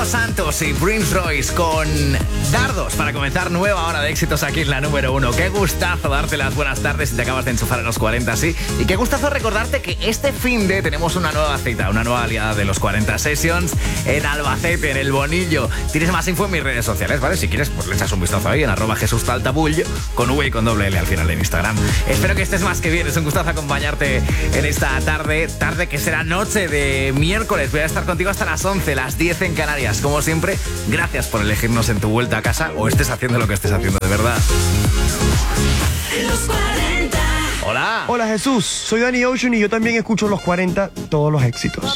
Santos y Prince Royce con Dardos para comenzar nueva hora de éxitos aquí en la número 1. Qué gustazo darte las buenas tardes si te acabas de enchufar a los 40, sí. Y qué gustazo recordarte que este finde tenemos una nueva cita, una nueva aliada de los 40 Sessions en Albacete, en El Bonillo. Tienes más info en mis redes sociales, ¿vale? Si quieres, pues le echas un vistazo ahí en @JesusTaltabullo, con V y con doble L al final en Instagram. Espero que estés más que bien, es un gustazo acompañarte en esta tarde que será noche de miércoles. Voy a estar contigo hasta las 11, las 10 en Canarias. Como siempre, gracias por elegirnos en tu vuelta a casa o estés haciendo lo que estés haciendo, de verdad. Los 40. Hola. Hola Jesús, soy Danny Ocean y yo también escucho los 40, todos los éxitos.